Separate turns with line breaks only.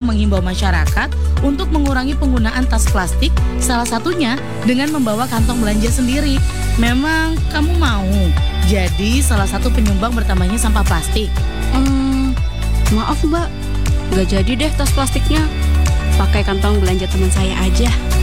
menghimbau masyarakat untuk mengurangi penggunaan tas plastik, salah satunya dengan membawa kantong belanja sendiri. Memang kamu mau jadi salah satu penyumbang bertambahnya sampah plastik?
Maaf Mbak, nggak jadi deh tas plastiknya. Pakai kantong belanja teman saya aja.